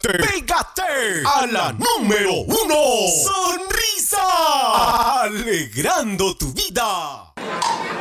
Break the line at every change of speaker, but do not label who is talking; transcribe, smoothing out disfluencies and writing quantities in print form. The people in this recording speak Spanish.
pégate a la número 1. Sonrisa, alegrando tu vida.